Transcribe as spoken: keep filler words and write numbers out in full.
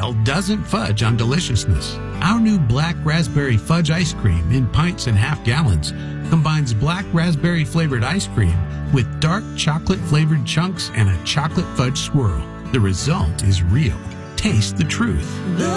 style doesn't fudge on deliciousness. Our new black raspberry fudge ice cream in pints and half gallons combines black raspberry flavored ice cream with dark chocolate flavored chunks and a chocolate fudge swirl. The result is real. Taste the truth.